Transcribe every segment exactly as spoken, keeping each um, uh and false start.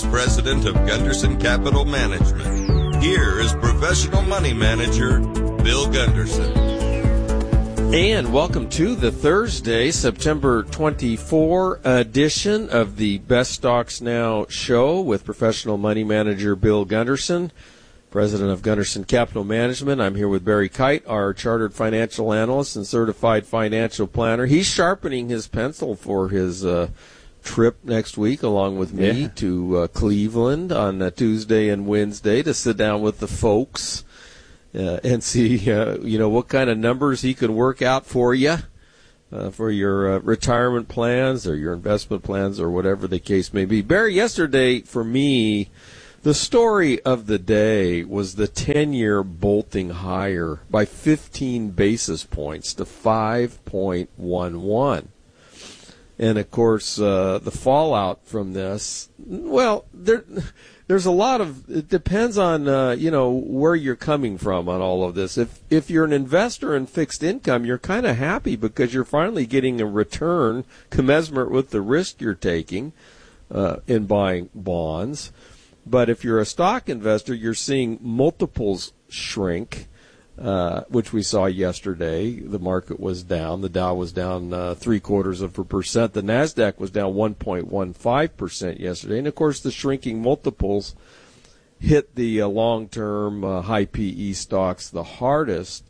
Vice President of Gunderson Capital Management. Here is Professional Money Manager Bill Gunderson. And welcome to the Thursday, September twenty-fourth edition of the Best Stocks Now show with Professional Money Manager Bill Gunderson, President of Gunderson Capital Management. I'm here with Barry Kite, our Chartered Financial Analyst and Certified Financial Planner. He's sharpening his pencil for his uh, trip next week, along with me, yeah. to uh, Cleveland on uh, Tuesday and Wednesday to sit down with the folks uh, and see, uh, you know, what kind of numbers he could work out for you, uh, for your uh, retirement plans or your investment plans or whatever the case may be. Barry, yesterday for me, the story of the day was the ten-year bolting higher by fifteen basis points to five point one one. And, of course, uh, the fallout from this, well, there, there's a lot of, it depends on, uh, you know, where you're coming from on all of this. If if you're an investor in fixed income, you're kind of happy because you're finally getting a return commensurate with the risk you're taking uh, in buying bonds. But if you're a stock investor, you're seeing multiples shrink. Uh, which we saw yesterday. The market was down. The Dow was down uh, three quarters of a percent. The NASDAQ was down one point one five percent yesterday. And, of course, the shrinking multiples hit the uh, long-term uh, high P E stocks the hardest.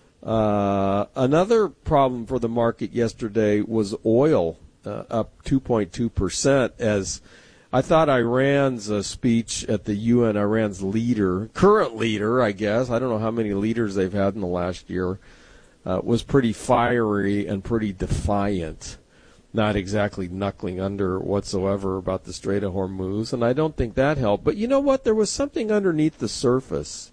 Uh, another problem for the market yesterday was oil, uh, up two point two percent as I thought Iran's uh, speech at the U N, Iran's leader, current leader, I guess, I don't know how many leaders they've had in the last year, uh, was pretty fiery and pretty defiant, not exactly knuckling under whatsoever about the Strait of Hormuz, and I don't think that helped. But you know what? There was something underneath the surface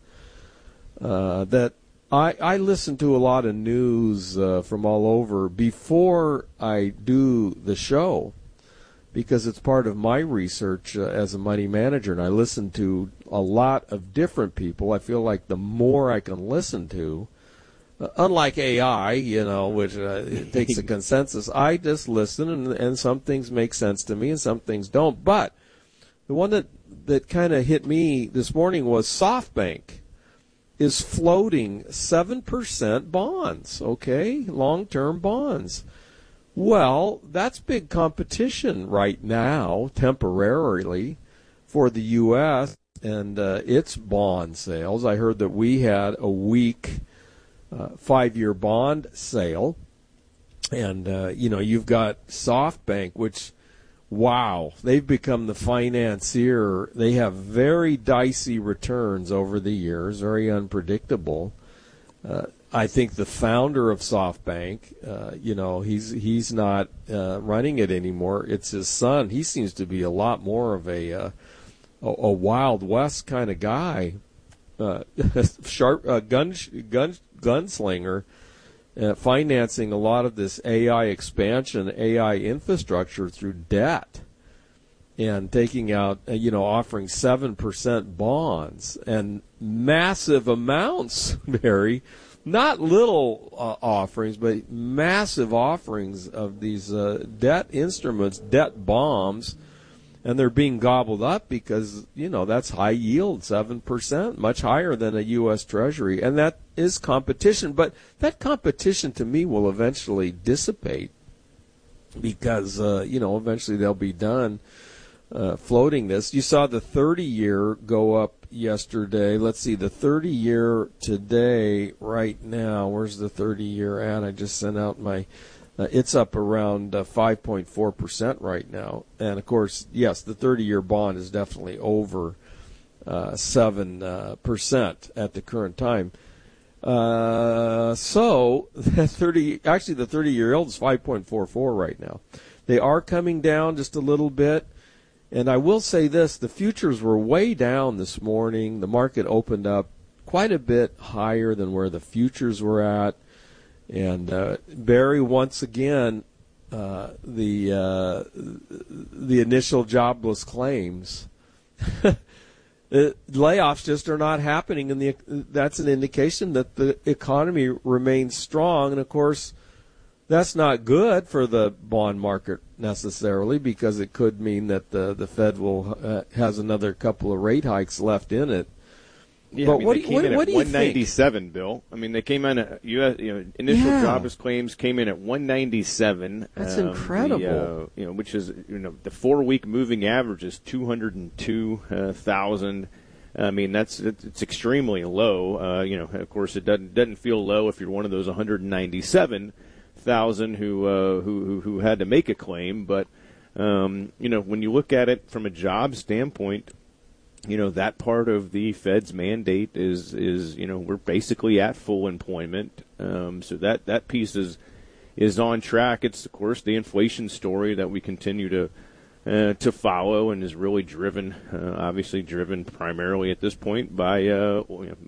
uh, that I, I listen to a lot of news uh, from all over before I do the show, because it's part of my research uh, as a money manager, and I listen to a lot of different people. I feel like the more I can listen to, uh, unlike A I, you know, which uh, takes a consensus, I just listen, and, and some things make sense to me and some things don't. But the one that, that kind of hit me this morning was SoftBank is floating seven percent bonds, okay, long-term bonds. Well, that's big competition right now, temporarily, for the U S and uh, its bond sales. I heard that we had a weak uh, five-year bond sale. And, uh, you know, you've got SoftBank, which, wow, they've become the financier. They have very dicey returns over the years, very unpredictable. Uh, I think the founder of SoftBank, uh, you know, he's he's not uh, running it anymore. It's his son. He seems to be a lot more of a uh, a, a Wild West kind of guy, uh, sharp uh, gun gun gunslinger, uh, financing a lot of this A I expansion, A I infrastructure through debt, and taking out, uh, you know, offering seven percent bonds and massive amounts, Barry. Not little uh, offerings, but massive offerings of these uh, debt instruments, debt bombs, and they're being gobbled up because, you know, that's high yield, seven percent, much higher than a U S Treasury, and that is competition. But that competition, to me, will eventually dissipate because, uh, you know, eventually they'll be done uh, floating this. You saw the thirty-year go up yesterday. Let's see, the thirty-year today, right now, where's the thirty-year at? I just sent out my, uh, it's up around uh, five point four percent right now. And, of course, yes, the thirty-year bond is definitely over uh, seven percent uh, at the current time. Uh, so, that thirty, actually the thirty-year old is five point four four right now. They are coming down just a little bit. And I will say this, the futures were way down this morning. The market opened up quite a bit higher than where the futures were at. And uh, Barry, once again, uh, the uh, the initial jobless claims, layoffs just are not happening, and the, that's an indication that the economy remains strong. And, of course, that's not good for the bond market necessarily, because it could mean that the the Fed will uh, has another couple of rate hikes left in it. Yeah, but I mean, what they do, came what, in what at do you one ninety-seven, think? Bill. I mean, they came in at U S, you know, initial yeah. jobless claims came in at one ninety-seven. That's um, incredible. The, uh, you know, which is, you know, the four-week moving average is two hundred two thousand. Uh, I mean, that's it's extremely low. Uh, you know, of course, it doesn't doesn't feel low if you're one of those one hundred ninety-seven thousand who uh, who, who who had to make a claim. But um, you know, when you look at it from a job standpoint, you know, that part of the Fed's mandate is, is you know, we're basically at full employment. Um, so that, that piece is is on track. It's, of course, the inflation story that we continue to uh, to follow and is really driven, uh, obviously driven primarily at this point by uh,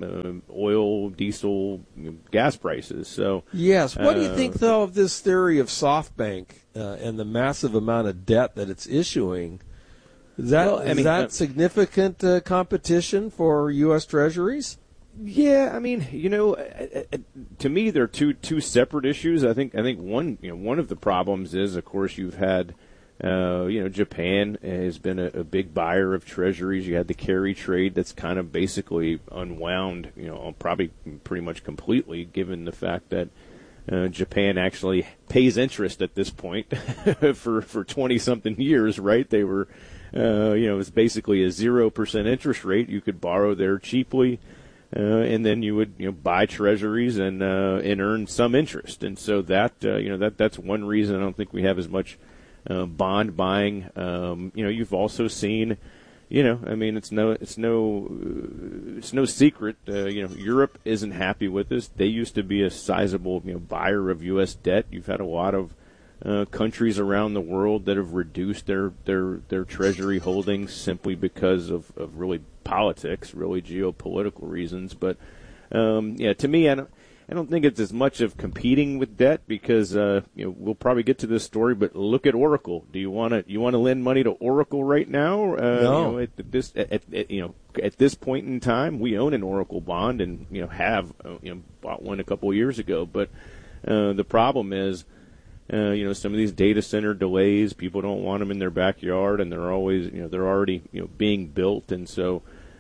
oil, diesel, gas prices. So yes. What uh, do you think, though, of this theory of SoftBank uh, and the massive amount of debt that it's issuing? Is that, well, I is mean, that uh, significant uh, competition for U S Treasuries? Yeah, I mean, you know, uh, uh, to me, they're two two separate issues. I think I think one you know one of the problems is, of course, you've had, uh, you know, Japan has been a, a big buyer of Treasuries. You had the carry trade that's kind of basically unwound, you know, probably pretty much completely, given the fact that uh, Japan actually pays interest at this point for for twenty something years, right? They were. Uh, you know, it's basically a zero percent interest rate. You could borrow there cheaply, uh, and then you would, you know, buy treasuries and uh, and earn some interest. And so that, uh, you know, that that's one reason I don't think we have as much uh, bond buying. Um, you know, you've also seen, you know, I mean, it's no, it's no, uh, it's no secret. Uh, you know, Europe isn't happy with this. They used to be a sizable, you know, buyer of U S debt. You've had a lot of Uh, countries around the world that have reduced their, their, their treasury holdings simply because of, of really politics, really geopolitical reasons. But um, yeah, to me, I don't, I don't think it's as much of competing with debt because uh, you know we'll probably get to this story. But look at Oracle. Do you want to you want to lend money to Oracle right now? Uh, no. You know, at this at, at, you know at this point in time, we own an Oracle bond and you know have uh, you know bought one a couple of years ago. But uh, the problem is. Uh, you know, some of these data center delays, people don't want them in their backyard, and they're always, you know, they're already, you know, being built. And so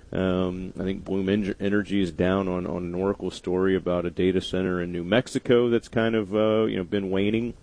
um, I think Bloom Energy is down on, on an Oracle story about a data center in New Mexico that's kind of, uh, you know, been waning.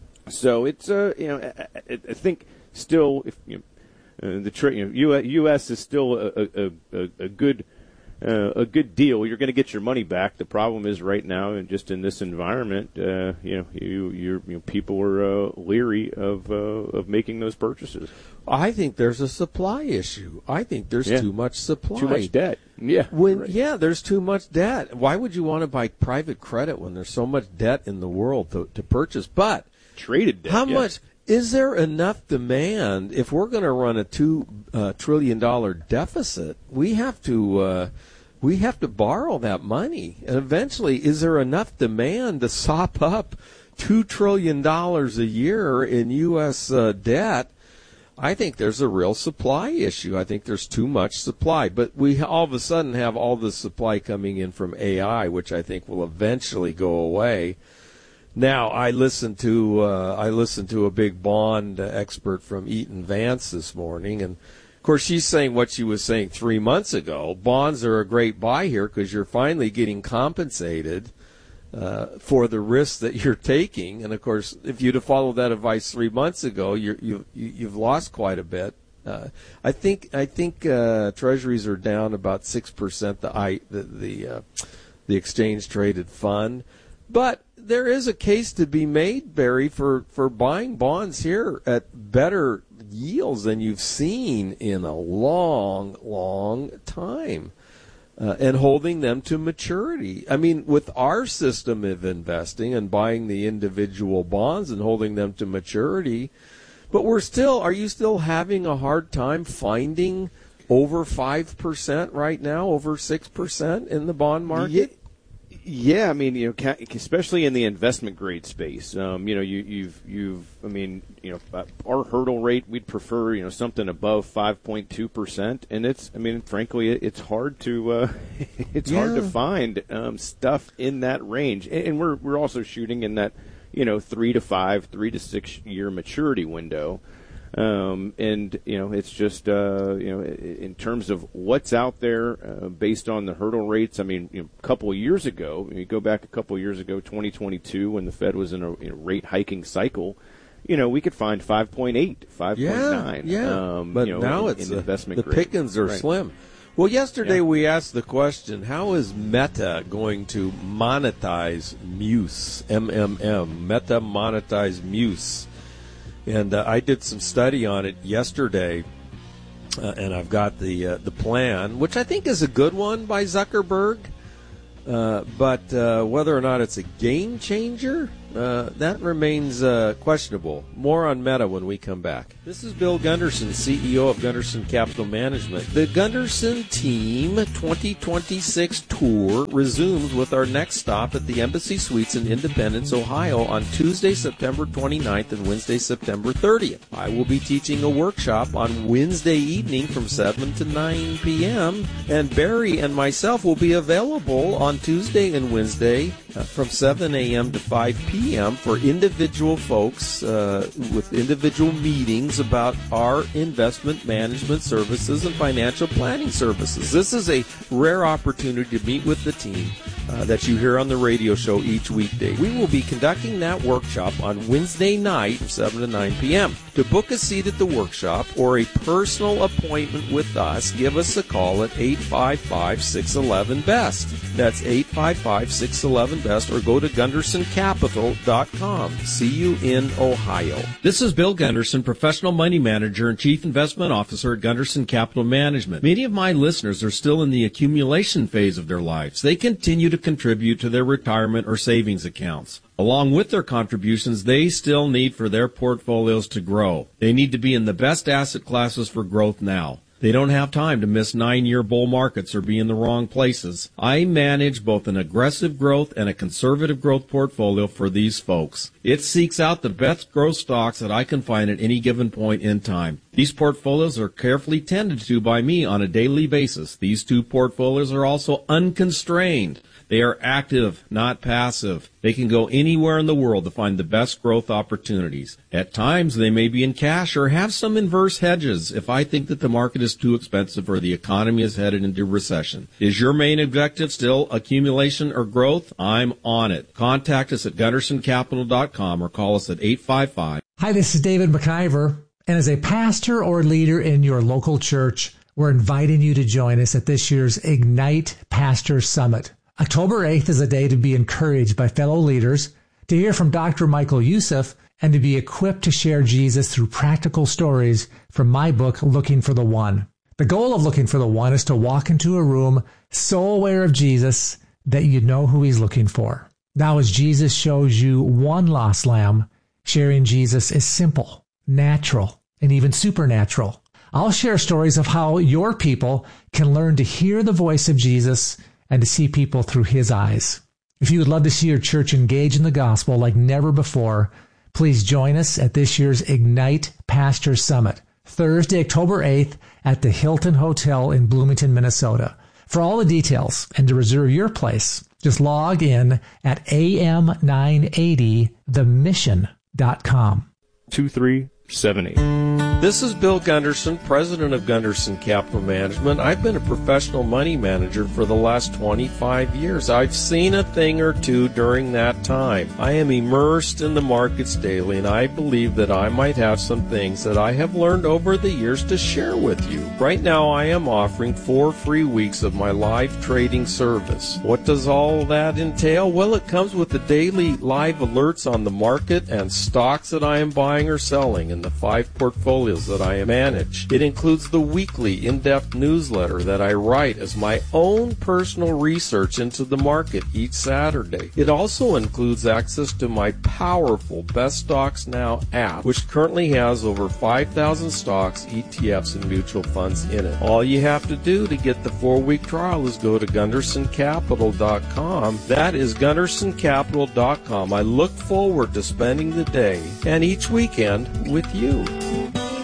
So it's, uh, you know, I, I think still, if you know, uh, the tra- you know, U S is still a, a, a, a good Uh, a good deal. You're going to get your money back. The problem is right now, and just in this environment, uh, you know, you, you're, you know, people are uh, leery of uh, of making those purchases. I think there's a supply issue. I think there's yeah. too much supply. Too much debt. Yeah. When right. yeah, there's too much debt. Why would you want to buy private credit when there's so much debt in the world to, to purchase? But traded debt. How yeah. much? Is there enough demand? If we're going to run a two uh, trillion dollar deficit, we have to uh, we have to borrow that money. And eventually, is there enough demand to sop up two trillion dollars a year in U S uh, debt? I think there's a real supply issue. I think there's too much supply. But we all of a sudden have all this supply coming in from A I, which I think will eventually go away. Now, I listened to uh, I listened to a big bond expert from Eaton Vance this morning, and of course she's saying what she was saying three months ago. Bonds are a great buy here because you're finally getting compensated uh, for the risks that you're taking. And of course, if you'd have followed that advice three months ago, you're, you you've lost quite a bit. Uh, I think I think uh, Treasuries are down about six percent. The I the the, uh, the exchange traded fund, but there is a case to be made, Barry, for, for buying bonds here at better yields than you've seen in a long, long time, uh, and holding them to maturity. I mean, with our system of investing and buying the individual bonds and holding them to maturity, but we're still, are you still having a hard time finding over five percent right now, over six percent in the bond market? Yeah. Yeah, I mean, you know, especially in the investment grade space, um, you know, you, you've, you've, I mean, you know, our hurdle rate, we'd prefer, you know, something above five point two percent, and it's, I mean, frankly, it's hard to, uh, it's yeah. hard to find um, stuff in that range, and, and we're we're also shooting in that, you know, three to five, three to six year maturity window. Um, and, you know, it's just, uh, you know, in terms of what's out there uh, based on the hurdle rates. I mean, you know, a couple of years ago, you go back a couple of years ago, twenty twenty-two, when the Fed was in a, in a rate hiking cycle, you know, we could find five point eight, five point nine. Yeah, yeah. Um, but you know, now in, it's in uh, investment the grade. pickings are Right. slim. Well, yesterday Yeah. we asked the question, how is Meta going to monetize Muse, M M M, Meta monetize Muse? And uh, I did some study on it yesterday, uh, and I've got the uh, the plan, which I think is a good one by Zuckerberg. Uh, but uh, whether or not it's a game changer, uh, that remains uh, questionable. More on Meta when we come back. This is Bill Gunderson, C E O of Gunderson Capital Management. The Gunderson Team twenty twenty-six tour resumes with our next stop at the Embassy Suites in Independence, Ohio on Tuesday, September twenty-ninth and Wednesday, September thirtieth. I will be teaching a workshop on Wednesday evening from seven to nine p.m. and Barry and myself will be available on Tuesday and Wednesday uh, from seven a.m. to five p.m. for individual folks uh, with individual meetings about our investment management services and financial planning services. This is a rare opportunity to meet with the team uh, that you hear on the radio show each weekday. We will be conducting that workshop on Wednesday night from seven to nine p.m. To book a seat at the workshop or a personal appointment with us, give us a call at eight five five, six one one, B E S T. That's eight five five, six one one, B E S T, or go to Gunderson Capital dot com. See you in Ohio. This is Bill Gunderson, Professional Money Manager and Chief Investment Officer at Gunderson Capital Management. Many of my listeners are still in the accumulation phase of their lives. They continue to contribute to their retirement or savings accounts. Along with their contributions, they still need for their portfolios to grow. They need to be in the best asset classes for growth now. They don't have time to miss nine-year bull markets or be in the wrong places. I manage both an aggressive growth and a conservative growth portfolio for these folks. It seeks out the best growth stocks that I can find at any given point in time. These portfolios are carefully tended to by me on a daily basis. These two portfolios are also unconstrained. They are active, not passive. They can go anywhere in the world to find the best growth opportunities. At times, they may be in cash or have some inverse hedges if I think that the market is too expensive or the economy is headed into recession. Is your main objective still accumulation or growth? I'm on it. Contact us at Gunderson Capital dot com or call us at eight five five. Hi, this is David McIver. And as a pastor or leader in your local church, we're inviting you to join us at this year's Ignite Pastor Summit. October eighth is a day to be encouraged by fellow leaders, to hear from Doctor Michael Youssef, and to be equipped to share Jesus through practical stories from my book, Looking for the One. The goal of Looking for the One is to walk into a room so aware of Jesus that you know who he's looking for. Now, as Jesus shows you one lost lamb, sharing Jesus is simple, natural, and even supernatural. I'll share stories of how your people can learn to hear the voice of Jesus and to see people through his eyes. If you would love to see your church engage in the gospel like never before, please join us at this year's Ignite Pastor Summit, Thursday, October eighth at the Hilton Hotel in Bloomington, Minnesota. For all the details and to reserve your place, just log in at A M nine eighty the mission dot com. two three seven eight. This is Bill Gunderson, president of Gunderson Capital Management. I've been a professional money manager for the last twenty-five years. I've seen a thing or two during that time. I am immersed in the markets daily, and I believe that I might have some things that I have learned over the years to share with you. Right now, I am offering four free weeks of my live trading service. What does all that entail? Well, it comes with the daily live alerts on the market and stocks that I am buying or selling in the five portfolios that I manage. It includes the weekly in-depth newsletter that I write as my own personal research into the market each Saturday. It also includes access to my powerful Best Stocks Now app, which currently has over five thousand stocks, E T Fs, and mutual funds in it. All you have to do to get the four-week trial is go to Gunderson Capital dot com. That is Gunderson Capital dot com. I look forward to spending the day and each weekend with you.